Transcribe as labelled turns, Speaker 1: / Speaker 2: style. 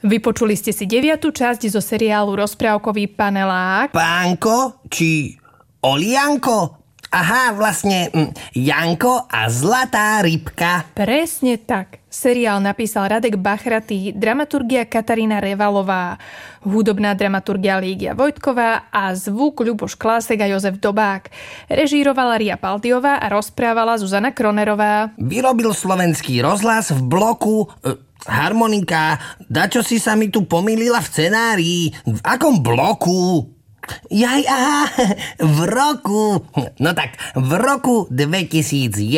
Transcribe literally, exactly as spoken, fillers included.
Speaker 1: Vypočuli ste si deviatu časť zo seriálu Rozprávkový panelák.
Speaker 2: Pánko či Olianko? Aha, vlastne Janko a zlatá rybka.
Speaker 1: Presne tak. Seriál napísal Radek Bachratý, dramaturgia Katarína Revalová, hudobná dramaturgia Lígia Vojtková a zvuk Ľuboš Klásek a Jozef Dobák. Režírovala Ria Paldiová a rozprávala Zuzana Kronerová.
Speaker 2: Vyrobil Slovenský rozhlas v bloku... E, harmonika, dačo si sa mi tu pomýlila v scenárii. V akom bloku? Jaj, aha, v roku. No tak, v roku dvetisícjeden